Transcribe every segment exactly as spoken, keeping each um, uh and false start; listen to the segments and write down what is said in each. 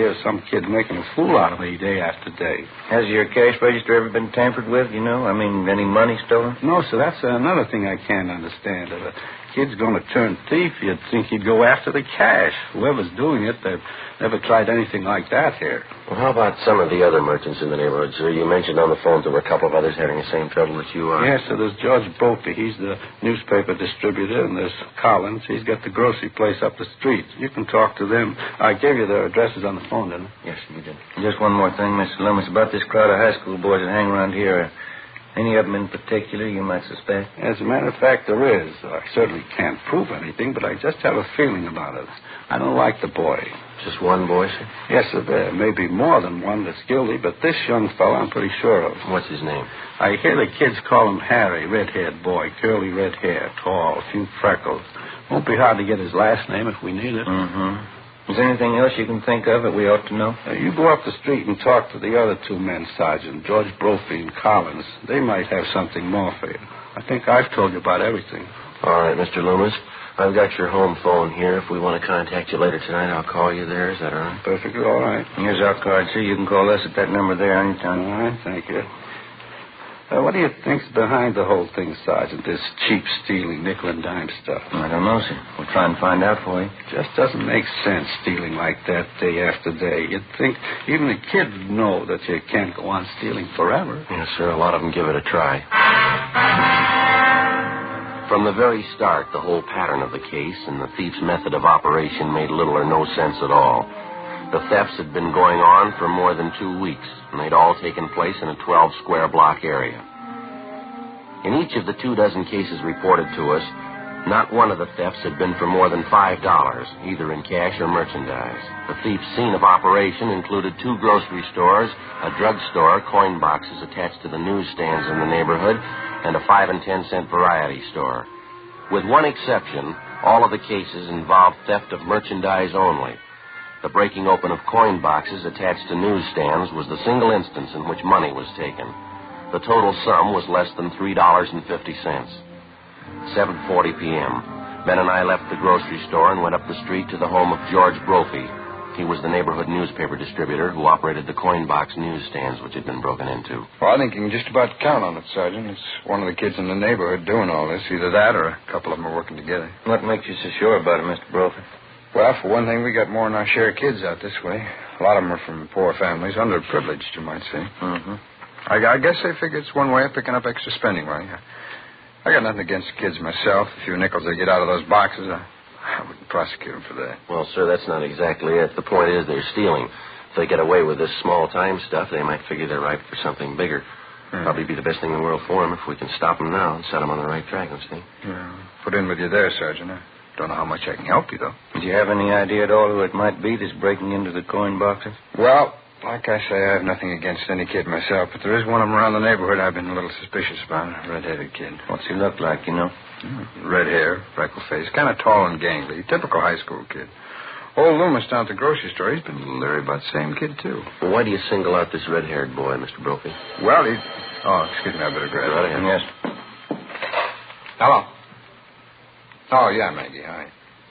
idea of some kid making a fool out of me day after day. Has your cash register ever been tampered with, you know? I mean, any money stolen? No, sir, that's another thing I can't understand. If a kid's going to turn thief, you'd think he'd go after the cash. Whoever's doing it, they've never tried anything like that here. Well, how about some of the other merchants in the neighborhood, sir? You mentioned on the phone there were a couple of others having the same trouble that you are. Yes, sir, there's George Brophy. He's the newspaper distributor, and there's Collins. He's got the grocery place up the street. You can talk to them. I gave you their addresses on the phone, didn't I? Yes, you did. Just one more thing, Mister Loomis, about this crowd of high school boys that hang around here. Any of them in particular you might suspect? As a matter of fact, there is. I certainly can't prove anything, but I just have a feeling about it. I don't like the boy. Just one boy, sir? Yes, sir. There may be more than one that's guilty, but this young fellow I'm pretty sure of. What's his name? I hear the kids call him Harry, red-haired boy, curly red hair, tall, a few freckles. Won't be hard to get his last name if we need it. Mm-hmm. Is there anything else you can think of that we ought to know? Uh, you go up the street and talk to the other two men, Sergeant, George Brophy and Collins. They might have something more for you. I think I've told you about everything. All right, Mister Loomis. I've got your home phone here. If we want to contact you later tonight, I'll call you there. Is that all right? Perfectly all right. Here's our card, sir. You can call us at that number there anytime. All right, thank you. Uh, what do you think's behind the whole thing, Sergeant, this cheap stealing, nickel and dime stuff? I don't know, sir. We'll try and find out for you. Just doesn't make sense stealing like that day after day. You'd think even a kid would know that you can't go on stealing forever. Yes, sir. A lot of them give it a try. From the very start, the whole pattern of the case and the thief's method of operation made little or no sense at all. The thefts had been going on for more than two weeks, and they'd all taken place in a twelve-square block area. In each of the two dozen cases reported to us, not one of the thefts had been for more than five dollars, either in cash or merchandise. The thief's scene of operation included two grocery stores, a drugstore, coin boxes attached to the newsstands in the neighborhood, and a five and ten cent variety store. With one exception, all of the cases involved theft of merchandise only. The breaking open of coin boxes attached to newsstands was the single instance in which money was taken. The total sum was less than three dollars and fifty cents. seven forty p.m. Ben and I left the grocery store and went up the street to the home of George Brophy. He was the neighborhood newspaper distributor who operated the coin box newsstands which had been broken into. Well, I think you can just about count on it, Sergeant. It's one of the kids in the neighborhood doing all this. Either that or a couple of them are working together. What makes you so sure about it, Mister Brophy? Well, for one thing, we got more than our share of kids out this way. A lot of them are from poor families, underprivileged, you might say. Mm-hmm. I, I guess they figure it's one way of picking up extra spending money. I, I got nothing against kids myself. A few nickels they get out of those boxes, I, I wouldn't prosecute them for that. Well, sir, that's not exactly it. The point is they're stealing. If they get away with this small-time stuff, they might figure they're ripe for something bigger. Hmm. Probably be the best thing in the world for them if we can stop them now and set them on the right track, don't you think? Yeah. Put in with you there, Sergeant. I don't know how much I can help you, though. Do you have any idea at all who it might be that's breaking into the coin boxes? Well, like I say, I have nothing against any kid myself, but there is one of them around the neighborhood I've been a little suspicious about, a red-headed kid. What's he look like, you know? Mm, red hair, freckle face, kind of tall and gangly, typical high school kid. Old Loomis down at the grocery store, he's been a little leery about the same kid, too. Well, why do you single out this red-haired boy, Mister Brophy? Well, he... Oh, excuse me, I better grab Right it. ahead. Yes. Hello. Oh, yeah, Maggie, hi.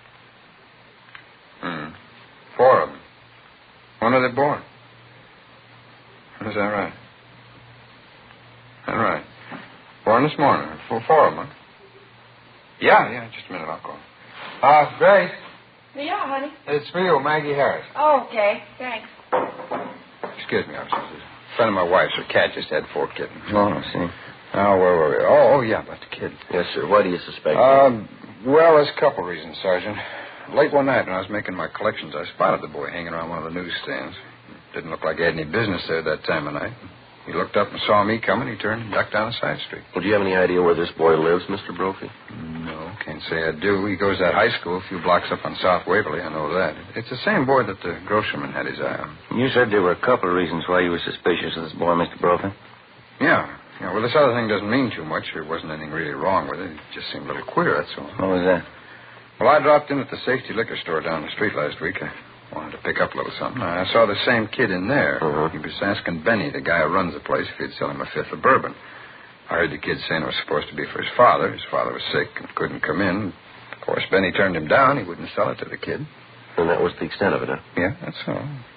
Hmm. Four of them. When are they born? Is that right? All right. Born this morning. Four, four of them, huh? Yeah, yeah, just a minute, I'll call. Uh, Grace. Yeah, honey. It's for you, Maggie Harris. Oh, okay. Thanks. Excuse me, officer. A friend of my wife's, her cat just had four kittens. Oh, I see. Oh, where were we? Oh, oh, yeah, about the kid. Yes, sir. Why do you suspect Um, well, there's a couple reasons, Sergeant. Late one night when I was making my collections, I spotted the boy hanging around one of the newsstands. Didn't look like he had any business there that time of night. He looked up and saw me coming. He turned and ducked down a side street. Well, do you have any idea where this boy lives, Mister Brophy? No, can't say I do. He goes to that high school a few blocks up on South Waverly. I know that. It's the same boy that the grocerman had his eye on. You said there were a couple of reasons why you were suspicious of this boy, Mister Brophy. Yeah. Yeah, well, this other thing doesn't mean too much. There wasn't anything really wrong with it. It just seemed a little queer, that's all. What was that? Well, I dropped in at the safety liquor store down the street last week. I wanted to pick up a little something. I saw the same kid in there. Uh-huh. He was asking Benny, the guy who runs the place, if he'd sell him a fifth of bourbon. I heard the kid saying it was supposed to be for his father. His father was sick and couldn't come in. Of course, Benny turned him down. He wouldn't sell it to the kid. And that was the extent of it, huh? Yeah, that's all.